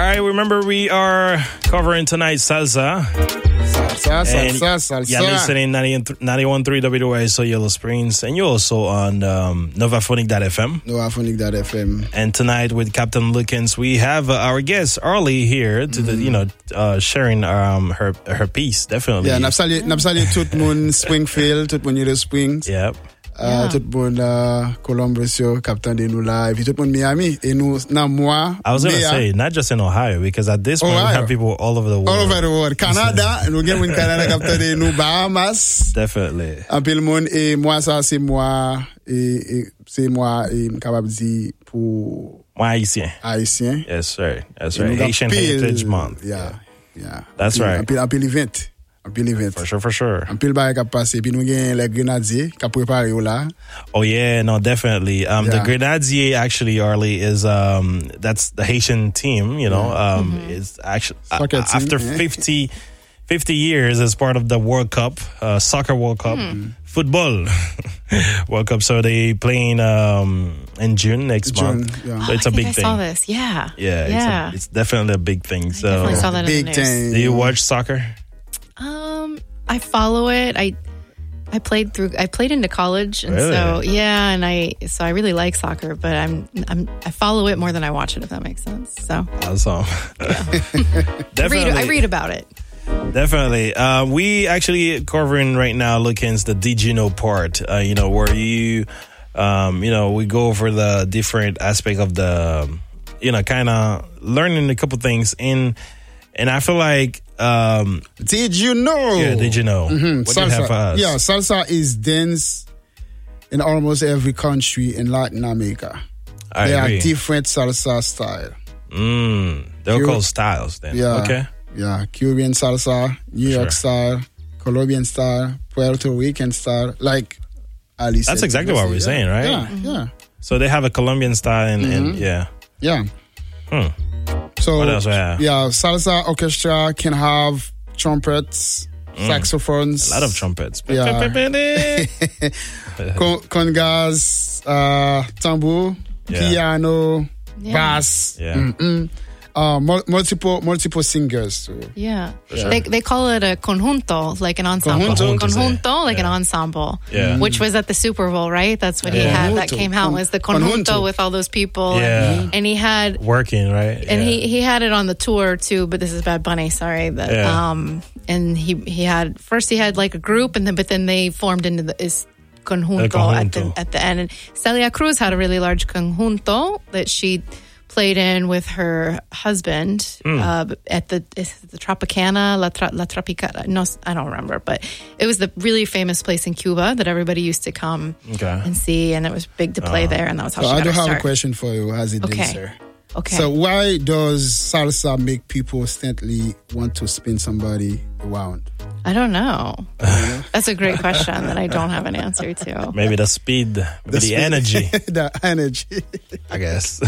right, remember we are covering tonight salsa. Salsa. You're listening 91.3 WYSO Yellow Springs, and you're also on Novaphonic.fm. Novaphonic.fm. And tonight with Captain Lukens, we have our guest Arlie here to sharing her piece. Definitely. Yeah, napsali tout moun Springfield, tout moun Yellow Springs. Yep. Tout moun Columbus yo, Captain de nou la, et puis tout moun Miami, et nous nan moi. I was going to say, not just in Ohio, because at this point we have people all over the world. All over the world. Canada, nou gen moun Canada, Captain de nou Bahamas. Definitely. En pile moun, et moi ça, c'est moi, m'kapab di pou... Moi haïtien. Haïtien. Yes, sir. That's right. Haitian Heritage Month. Yeah. That's right. En pile event. For sure. En pile bagay kap pase, puis nou gen les Grenadiers kap prepare yo la. Oh yeah, no, definitely. The Grenadier actually, Arlie, is that's the Haitian team. You know, it's actually after 50 years as part of the World Cup, soccer World Cup, football World Cup. So they playing in June next month. Yeah. So it's a big thing. I saw this. Yeah. It's definitely a big thing. So definitely saw that big in the news. thing. Do you watch soccer? I follow it. I played into college, and really? so I really like soccer, but I follow it more than I watch it, if that makes sense. So awesome. Definitely. I read about it. Definitely. We actually covering right now, Lukens, the Did You Know part, where you, we go over the different aspect of the, kind of learning a couple things and I feel like, did you know? Yeah, did you know? Mm-hmm. What do you have for us? Yeah, salsa is dance in almost every country in Latin America. There are different salsa style. They're called styles then. Yeah. Okay. Yeah, Cuban salsa, New York style, Colombian style, Puerto Rican style, like Ali said. That's exactly what we're saying, right? Yeah. So they have a Colombian style and Yeah. So, what else we have? Yeah, salsa orchestra can have trumpets, saxophones. A lot of trumpets. Yeah. Congas, tambour, piano, bass. Yeah. Multiple singers too. Yeah. Sure. They call it a conjunto, like an ensemble. Conjunto, like an ensemble. Yeah. Which was at the Super Bowl, right? That's what he had. That came out was the conjunto with all those people. Yeah. And he had working, right? And he had it on the tour too, but this is Bad Bunny, sorry. And he had like a group but then they formed into this conjunto at the end. And Celia Cruz had a really large conjunto that she played in with her husband at the Tropicana, La Tropicana. No, I don't remember, but it was the really famous place in Cuba that everybody used to come and see, and it was big to play there, and that was how she got her start. I do have a question for you as a dancer. Okay. So why does salsa make people instantly want to spin somebody around? I don't know. That's a great question that I don't have an answer to. Maybe the speed, the energy. The energy. I guess.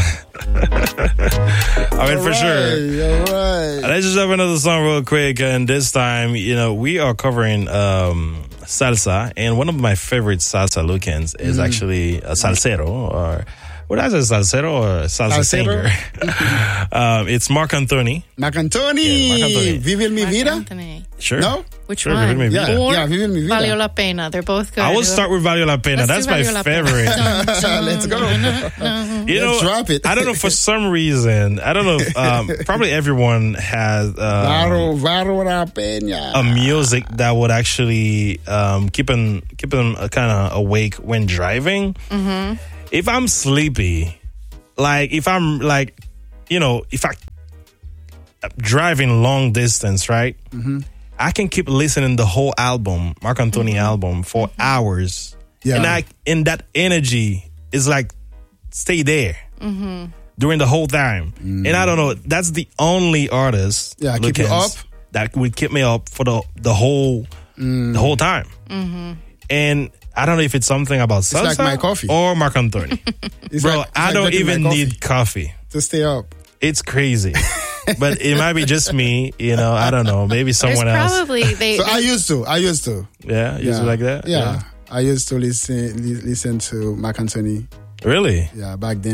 I mean, for sure. All right. Let's just have another song real quick. And this time, we are covering salsa. And one of my favorite salsa Lukens is actually a salsero or... What is a salsero or salsa singer? It's Marc Anthony. Marc Anthony. Vive mi vida? Anthony. Sure. No? Which sure, one? Vive mi vida. Yeah, Vive mi vida. Valio la pena. They're both good. I will start with Valio la pena. That's my favorite. Let's go. Let's drop it. I don't know, for some reason, I don't know if, probably everyone has Valio la pena. a music that would actually keep them kind of awake when driving. Mm-hmm. If I'm sleepy, if I'm if I'm driving long distance, right? Mm-hmm. I can keep listening the whole album, Marc Anthony album, for hours. Yeah. And that energy is stay there during the whole time. And I don't know, that's the only artist keep you up that would keep me up for the whole time. Mm-hmm. And I don't know if it's something about salsa like my coffee. or Marc Anthony. Bro, I don't even need coffee to stay up. It's crazy. But it might be just me, I don't know. Maybe someone else. Probably So I used to. Yeah, used to like that? Yeah. I used to listen to Marc Anthony. Really? Yeah, back then.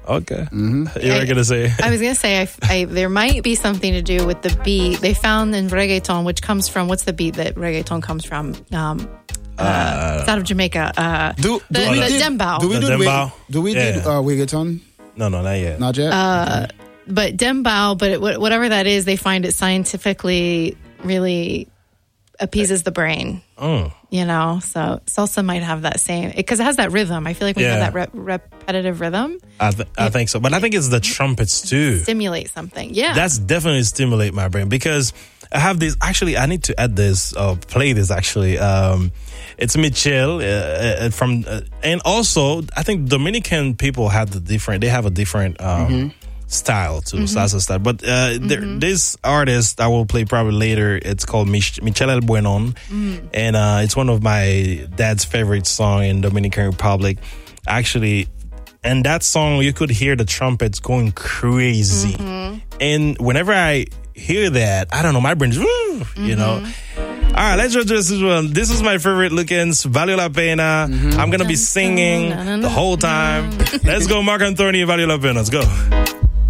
Okay. You were going to say? I was going to say, there might be something to do with the beat they found in reggaeton, which comes from, what's the beat that reggaeton comes from? It's out of Jamaica. The dembow. Do we do reggaeton? No, not yet. Not yet? But dembow, but whatever that is, they find it scientifically really appeases the brain. You know, so salsa might have that same, because it has that rhythm. I feel like we have that repetitive rhythm. I think so, but I think it's the trumpets too. Stimulate something, yeah. That's definitely stimulate my brain, because I have this. Actually, I need to add this, play this. Actually, it's Michel from, and also I think Dominican people have a different style to salsa style. But this artist I will play probably later, it's called Michel El Buenon, and it's one of my dad's favorite song in Dominican Republic. Actually, and that song you could hear the trumpets going crazy, and whenever I hear that, I don't know, my brain's you know. All right, let's address this one. This is my favorite Lucans, Valió la Pena. I'm going to be singing the whole time. Let's go, Marc Anthony, Valió la Pena. Let's go.